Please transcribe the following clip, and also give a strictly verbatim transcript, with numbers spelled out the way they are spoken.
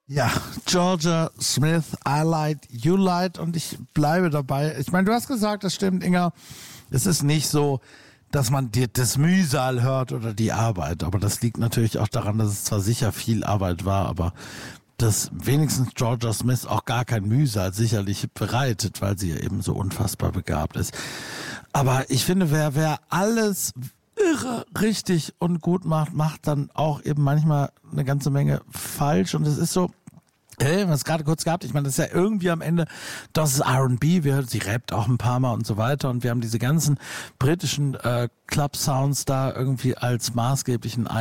Ja, Georgia Smith, I lied, you lied und ich bleibe dabei. Ich meine, du hast gesagt, das stimmt, Inga, es ist nicht so, dass man dir das Mühsal hört oder die Arbeit, aber das liegt natürlich auch daran, dass es zwar sicher viel Arbeit war, aber dass wenigstens Georgia Smith auch gar kein Mühsal sicherlich bereitet, weil sie ja eben so unfassbar begabt ist. Aber ich finde, wer, wer alles irre richtig und gut macht, macht dann auch eben manchmal eine ganze Menge falsch und es ist so, hey, wir haben es gerade kurz gehabt, ich meine, das ist ja irgendwie am Ende, das ist R und B, wir, sie rappt auch ein paar Mal und so weiter und wir haben diese ganzen britischen äh, Club-Sounds da irgendwie als maßgeblichen